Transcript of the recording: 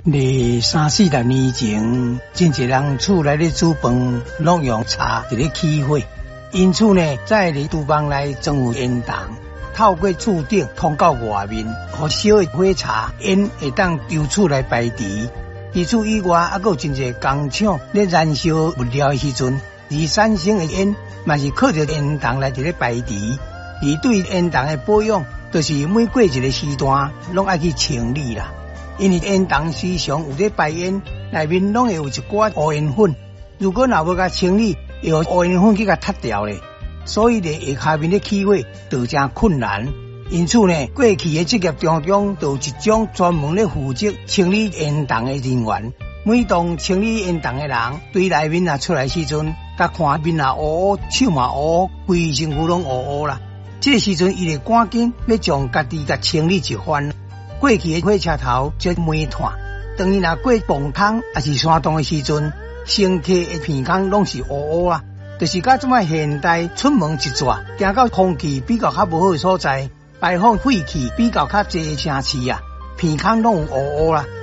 你3、4、6年前，真侪人厝内咧煮饭，拢用茶伫咧起火，因此呢，在你厨房内装有烟筒，透过柱顶通到外面，互小的火柴烟会当由厝内排除。除此以外，还有真侪工厂咧燃烧物料的时阵，而产生的烟嘛是靠着烟筒来伫咧排除。而对烟筒的保养，就是每过一个时段，拢爱去清理啦。因为烟筒时常有咧排烟，内面拢会有一寡乌烟粉。如果若无甲清理，会有乌烟粉去甲踢掉咧，所以咧下面咧起火就真困难。因此呢，过去的职业当中，就有一种专门咧负责清理烟筒的人员。每当清理烟筒的人，对内面啊出来时阵，甲看面啊乌乌，手嘛乌乌，规身躯拢乌乌啦。这个时阵，伊就赶紧要将家己甲清理一番。过去的火车头则煤炭，当伊若过磅空还是山洞的时阵，乘客的鼻孔拢是乌乌啦。就是甲这摆现代出门一转，行到空气比较无好的所在，排放废气比较侪城市啊，鼻孔拢有乌乌啦。